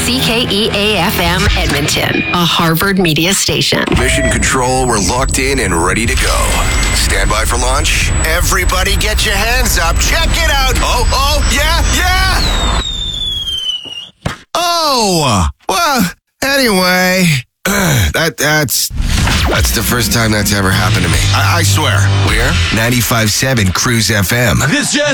CKEA-FM Edmonton, a Harvard media station. Mission Control, we're locked in and ready to go. Stand by for launch. Everybody get your hands up. Check it out. Oh, yeah. Oh, well, anyway, that's the first time that's ever happened to me. I swear. We're 95.7 Cruise FM. This just